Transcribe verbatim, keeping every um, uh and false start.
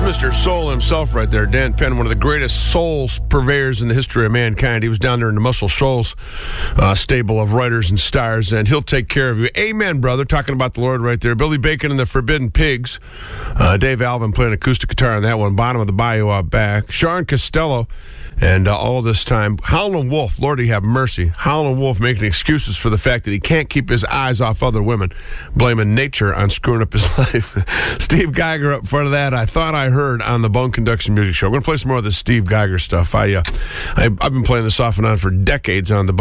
Mister Soul himself right there, Dan Penn, one of the greatest soul purveyors in the history of mankind. He was down there in the Muscle Shoals uh, stable of writers and stars, and he'll take care of you. Amen, brother. Talking about the Lord right there. Billy Bacon and the Forbidden Pigs. Uh, Dave Alvin playing acoustic guitar on that one. Bottom of the Bayou out back. Sharon Costello. And uh, all this time, Howlin' Wolf, Lord, he have mercy. Howlin' Wolf making excuses for the fact that he can't keep his eyes off other women, blaming nature on screwing up his life. Steve Geiger up front of that, I thought I heard on the Bone Conduction Music Show. I'm going to play some more of this Steve Geiger stuff. I, uh, I, I've been playing this off and on for decades on the